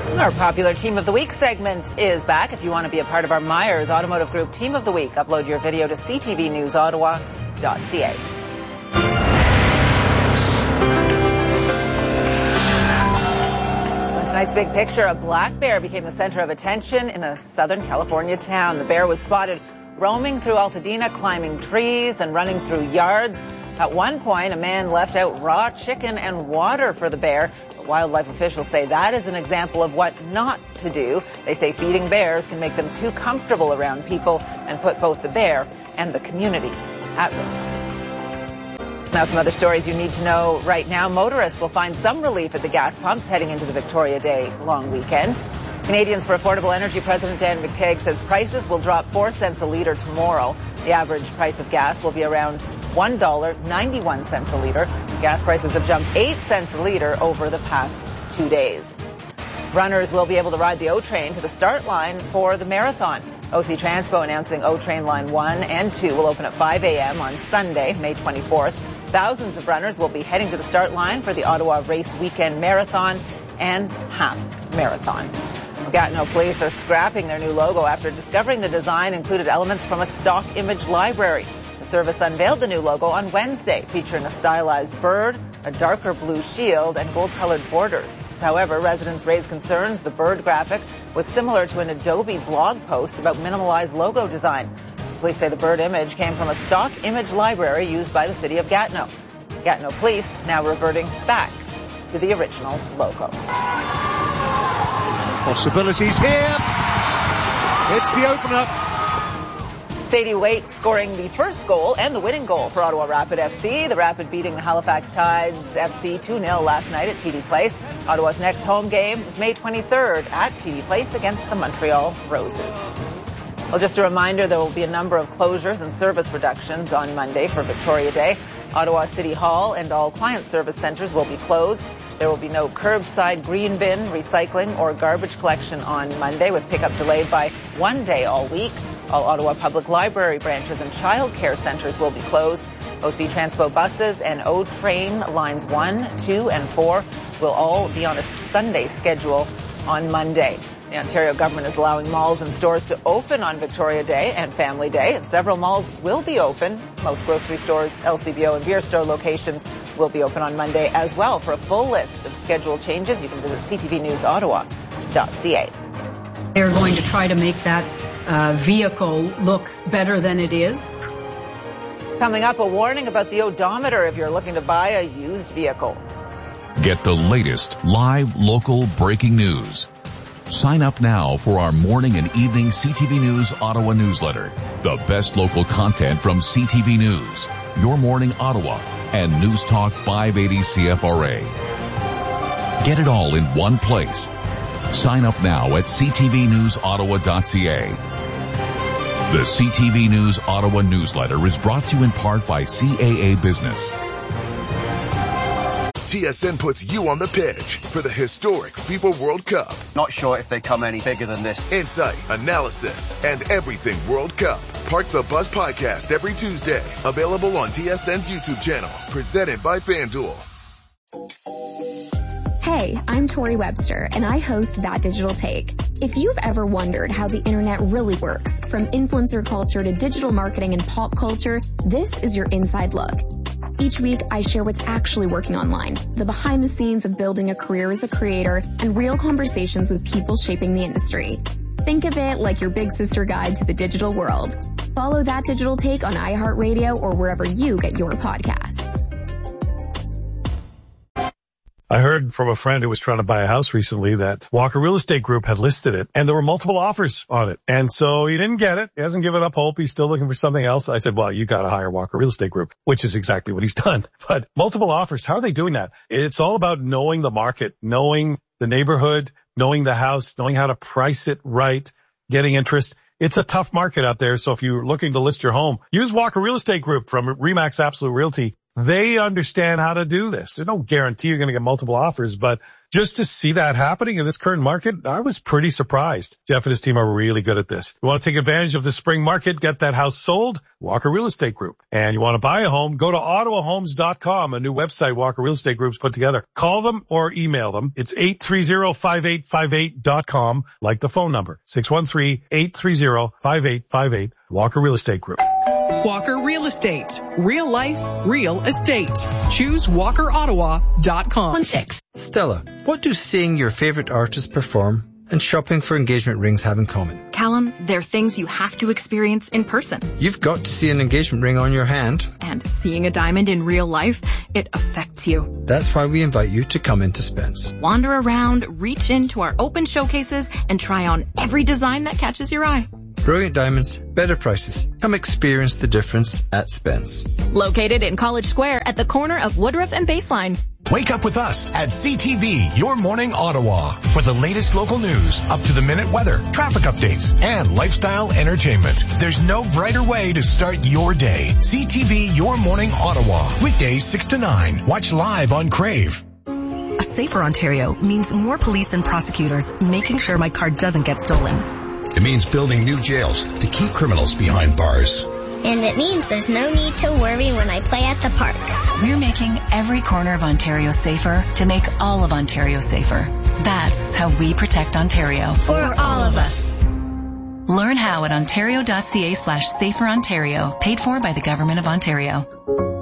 Our popular Team of the Week segment is back. If you want to be a part of our Myers Automotive Group Team of the Week, upload your video to ctvnewsottawa.ca. Tonight's big picture, a black bear became the center of attention in a Southern California town. The bear was spotted roaming through Altadena, climbing trees and running through yards. At one point, a man left out raw chicken and water for the bear. But wildlife officials say that is an example of what not to do. They say feeding bears can make them too comfortable around people and put both the bear and the community at risk. Now, some other stories you need to know right now. Motorists will find some relief at the gas pumps heading into the Victoria Day long weekend. Canadians for Affordable Energy President Dan McTeague says prices will drop 4 cents a litre tomorrow. The average price of gas will be around $1.91 a litre. Gas prices have jumped 8 cents a litre over the past 2 days. Runners will be able to ride the O-Train to the start line for the marathon. OC Transpo announcing O-Train Line 1 and 2 will open at 5 a.m. on Sunday, May 24th. Thousands of runners will be heading to the start line for the Ottawa Race Weekend Marathon and Half Marathon. Gatineau police are scrapping their new logo after discovering the design included elements from a stock image library. The service unveiled the new logo on Wednesday, featuring a stylized bird, a darker blue shield, and gold-colored borders. However, residents raised concerns the bird graphic was similar to an Adobe blog post about minimalized logo design. Police say the bird image came from a stock image library used by the city of Gatineau. Gatineau police now reverting back to the original logo. Possibilities here. It's the opener. Sadie Waite scoring the first goal and the winning goal for Ottawa Rapid FC. The Rapid beating the Halifax Tides FC 2-0 last night at TD Place. Ottawa's next home game is May 23rd at TD Place against the Montreal Roses. Well, just a reminder, there will be a number of closures and service reductions on Monday for Victoria Day. Ottawa City Hall and all client service centres will be closed. There will be no curbside green bin, recycling, or garbage collection on Monday, with pickup delayed by 1 day all week. All Ottawa Public Library branches and child care centres will be closed. OC Transpo buses and O-Train lines 1, 2, and 4 will all be on a Sunday schedule on Monday. The Ontario government is allowing malls and stores to open on Victoria Day and Family Day, and several malls will be open. Most grocery stores, LCBO, and beer store locations will be open on Monday as well. For a full list of schedule changes, you can visit ctvnewsottawa.ca. They're going to try to make that vehicle look better than it is. Coming up, a warning about the odometer if you're looking to buy a used vehicle. Get the latest live local breaking news. Sign up now for our morning and evening CTV News Ottawa newsletter. The best local content from CTV News, Your Morning Ottawa, and News Talk 580 CFRA. Get it all in one place. Sign up now at ctvnewsottawa.ca. The CTV News Ottawa newsletter is brought to you in part by CAA Business. TSN puts you on the pitch for the historic FIFA World Cup. Not sure if they come any bigger than this. Insight, analysis, and everything World Cup. Park the Bus podcast every Tuesday. Available on TSN's YouTube channel. Presented by FanDuel. Hey, I'm Tori Webster, and I host That Digital Take. If you've ever wondered how the internet really works, from influencer culture to digital marketing and pop culture, this is your inside look. Each week, I share what's actually working online, the behind the scenes of building a career as a creator, and real conversations with people shaping the industry. Think of it like your big sister guide to the digital world. Follow That Digital Take on iHeartRadio or wherever you get your podcasts. I heard from a friend who was trying to buy a house recently that Walker Real Estate Group had listed it, and there were multiple offers on it. And so he didn't get it. He hasn't given up hope. He's still looking for something else. I said, well, you got to hire Walker Real Estate Group, which is exactly what he's done. But multiple offers, how are they doing that? It's all about knowing the market, knowing the neighborhood, knowing the house, knowing how to price it right, getting interest. It's a tough market out there. So if you're looking to list your home, use Walker Real Estate Group from Remax Absolute Realty. They understand how to do this. There's no guarantee you're going to get multiple offers, but just to see that happening in this current market, I was pretty surprised. Jeff and his team are really good at this. You want to take advantage of the spring market, get that house sold? Walker Real Estate Group. And you want to buy a home? Go to OttawaHomes.com, a new website Walker Real Estate Group's put together. Call them or email them. It's 830-5858.com, like the phone number. 613-830-5858. Walker Real Estate Group. Walker Real Estate. Real life, real estate. Choose WalkerOttawa.com. 16. Stella, what do seeing your favorite artist perform and shopping for engagement rings have in common? Callum, they're things you have to experience in person. You've got to see an engagement ring on your hand. And seeing a diamond in real life, it affects you. That's why we invite you to come into Spence. Wander around, reach into our open showcases, and try on every design that catches your eye. Brilliant diamonds, better prices. Come experience the difference at Spence. Located in College Square at the corner of Woodruff and Baseline. Wake up with us at CTV, Your Morning Ottawa, for the latest local news, up-to-the-minute weather, traffic updates, and lifestyle entertainment. There's no brighter way to start your day. CTV, Your Morning Ottawa, weekdays 6 to 9. Watch live on Crave. A safer Ontario means more police and prosecutors making sure my car doesn't get stolen. It means building new jails to keep criminals behind bars. And it means there's no need to worry when I play at the park. We're making every corner of Ontario safer to make all of Ontario safer. That's how we protect Ontario. For all of us. Learn how at ontario.ca/saferontario, paid for by the Government of Ontario.